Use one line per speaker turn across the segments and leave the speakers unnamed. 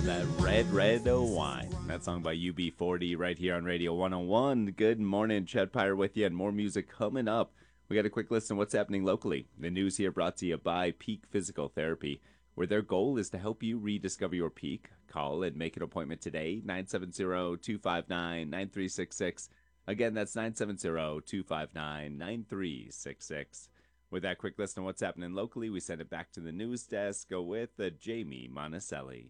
that red wine. That song by UB40 right here on Radio 101. Good morning, Chad Pyre with you, and more music coming up. We got a quick list on what's happening locally. The news here brought to you by Peak Physical Therapy, where their goal is to help you rediscover your peak. Call and make an appointment today, 970-259-9366. Again, that's 970-259-9366. With that quick list on what's happening locally, we send it back to the news desk with Jamie Monticelli.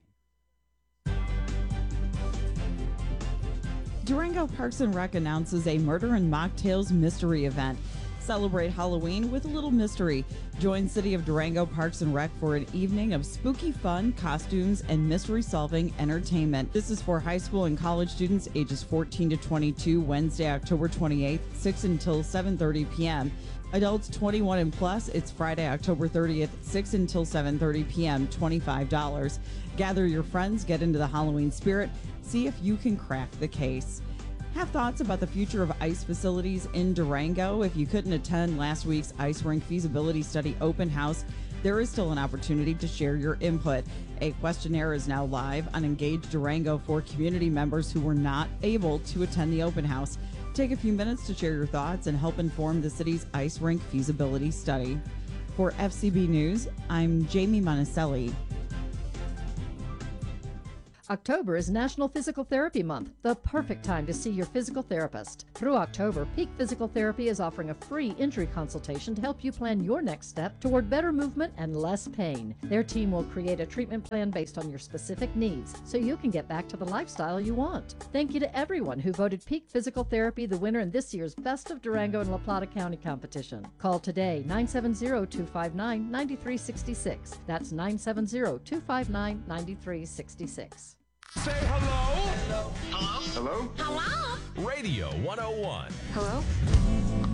Durango Parks and Rec announces a Murder and Mocktails mystery event. Celebrate Halloween with a little mystery. Join City of Durango Parks and Rec for an evening of spooky fun, costumes, and mystery-solving entertainment. This is for high school and college students ages 14 to 22, Wednesday, October 28th, 6 until 7:30 p.m. Adults 21 and plus, it's Friday, October 30th, 6 until 7:30 p.m., $25. Gather your friends, get into the Halloween spirit, see if you can crack the case. Have thoughts about the future of ice facilities in Durango? If you couldn't attend last week's ice rink feasibility study open house, there is still an opportunity to share your input. A questionnaire is now live on Engage Durango for community members who were not able to attend the open house. Take a few minutes to share your thoughts and help inform the city's ice rink feasibility study. For FCB News, I'm Jamie Monticelli.
October is National Physical Therapy Month, the perfect time to see your physical therapist. Through October, Peak Physical Therapy is offering a free injury consultation to help you plan your next step toward better movement and less pain. Their team will create a treatment plan based on your specific needs so you can get back to the lifestyle you want. Thank you to everyone who voted Peak Physical Therapy the winner in this year's Best of Durango and La Plata County competition. Call today, 970-259-9366. That's 970-259-9366.
Say hello.
Hello?
Hello?
Hello?
Radio 101.
Hello?